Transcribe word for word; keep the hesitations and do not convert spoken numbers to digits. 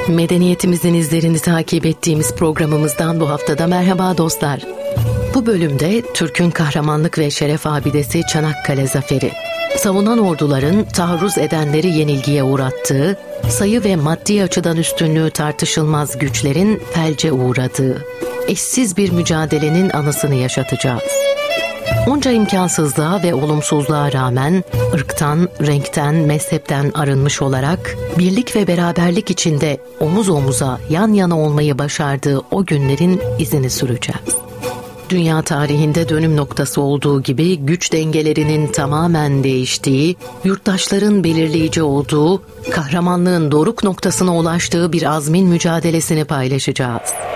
Medeniyetimizin izlerini takip ettiğimiz programımızdan bu haftada merhaba dostlar. Bu bölümde Türk'ün kahramanlık ve şeref abidesi Çanakkale Zaferi, savunan orduların taarruz edenleri yenilgiye uğrattığı, sayı ve maddi açıdan üstünlüğü tartışılmaz güçlerin felce uğradığı, eşsiz bir mücadelenin anısını yaşatacağız. Onca imkansızlığa ve olumsuzluğa rağmen ırktan, renkten, mezhepten arınmış olarak birlik ve beraberlik içinde omuz omuza yan yana olmayı başardığı o günlerin izini süreceğiz. Dünya tarihinde dönüm noktası olduğu gibi güç dengelerinin tamamen değiştiği, yurttaşların belirleyici olduğu, kahramanlığın doruk noktasına ulaştığı bir azmin mücadelesini paylaşacağız.